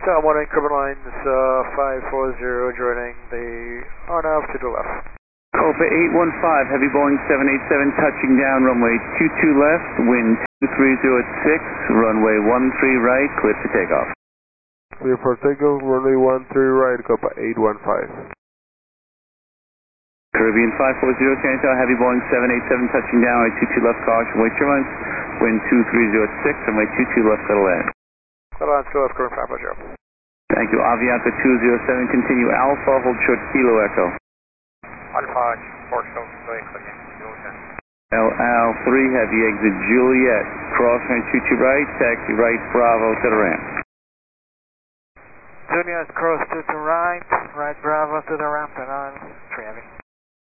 So I'm on increment lines 540 joining the RNAV to the left. Copa 815, heavy Boeing 787 touching down runway 22 left, wind 2306, runway 13 right, clear for takeoff. Clear for takeoff, runway 13 right, Copa 815. Caribbean 540, San Antonio, heavy Boeing 787 touching down, runway 22 left, caution, wait turbulence, wind 2306, runway 22 left, clear to land. Clear to land, still left, current 540. Thank you, Avianca 207, continue Alpha, hold short Kilo Echo. Alpha, Port Show, very clear. LL3, heavy exit Juliet, crosswind 22 right, taxi right, Bravo to the ramp. Juliet, cross to right, right Bravo to the ramp, and on 3 heavy.